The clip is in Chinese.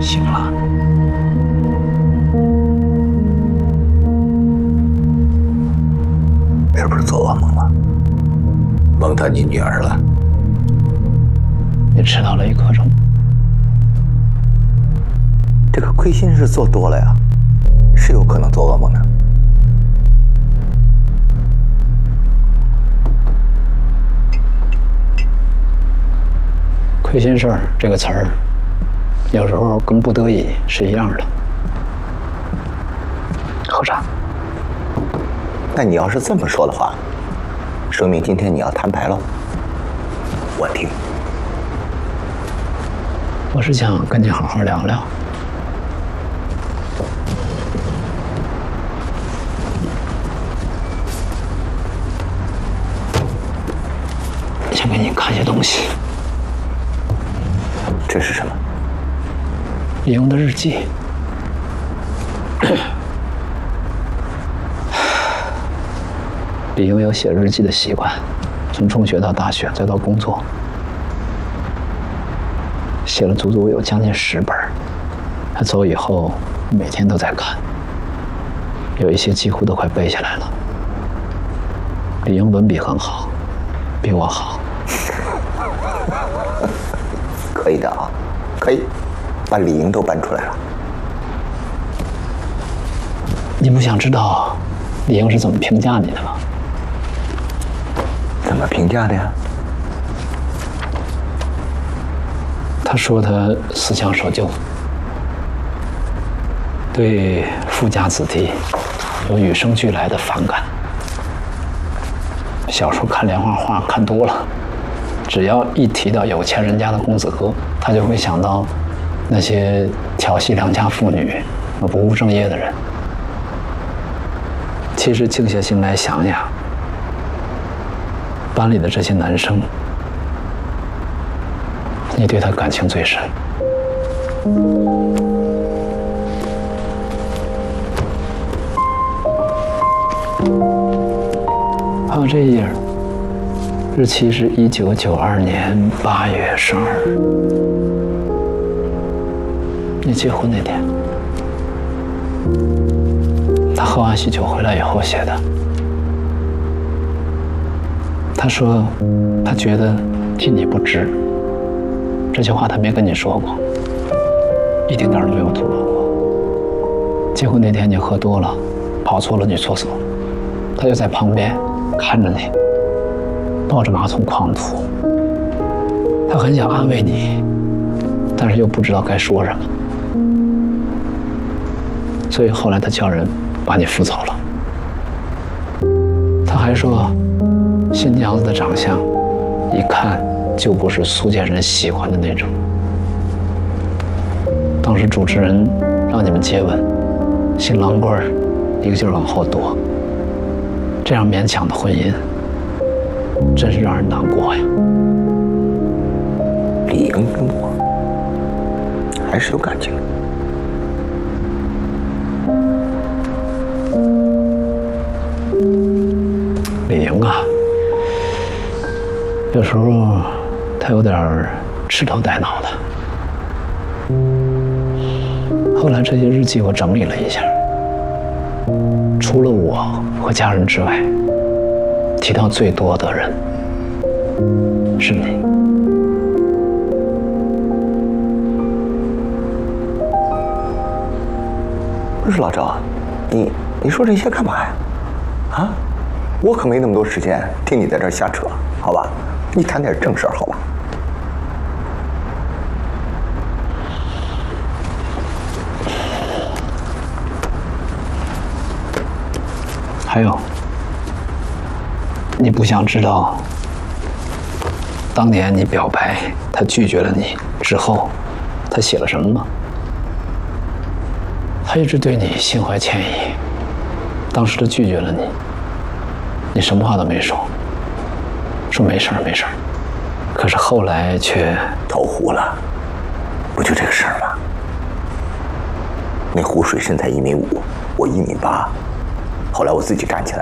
醒了。 是不是做噩梦了？梦到你女儿了？ 你吃到了一颗钟。 这个亏心事做多了呀，是有可能做噩梦的。 亏心事儿这个词儿，有时候跟不得已是一样的。喝茶。 那你要是这么说的话，说明今天你要摊牌喽。我听。 我是想跟你好好聊聊。想给你看些东西。 这是什么？ 李勇的日记。李勇有写日记的习惯，从中学到大学，再到工作，写了足足有将近10本。他走以后，每天都在看，有一些几乎都快背下来了。李勇文笔很好，比我好。 可以的啊，可以，把李莹都搬出来了。 你不想知道李莹是怎么评价你的吗？ 怎么评价的呀？ 他说他思想守旧，对富家子弟有与生俱来的反感。小时候看连环画看多了，只要一提到有钱人家的公子哥，他就会想到那些调戏良家妇女、不务正业的人。其实静下心来想想，班里的这些男生，你对他感情最深。还有这一页，日期是1992年8月12日，你结婚那天。他喝完喜酒回来以后写的。他说他觉得替你不值，这句话他没跟你说过，一丁点儿都没有吐露过。结婚那天你喝多了，跑错了女厕所，他就在旁边看着你，抱着马桶狂吐。他很想安慰你，但是又不知道该说什么，所以后来他叫人把你扶走了。他还说，新娘子的长相一看就不是苏建人喜欢的那种。当时主持人让你们接吻，新郎官一个劲儿往后躲，这样勉强的婚姻真是让人难过呀。 李莹跟我还是有感情的。 李莹啊，有时候她有点痴头呆脑的。后来这些日记我整理了一下，除了我和家人之外，提到最多的人是你。 不是老赵，你说这些干嘛呀？啊，我可没那么多时间听你在这儿瞎扯，好吧？你谈点正事儿，好吧？ 还有，你不想知道当年你表白他拒绝了你之后，他写了什么吗？他一直对你心怀歉意，当时他拒绝了你，你什么话都没说，说没事儿没事儿，可是后来却投湖了，不就这个事儿吗？那湖水深才1.5米，我1.8米，后来我自己站起来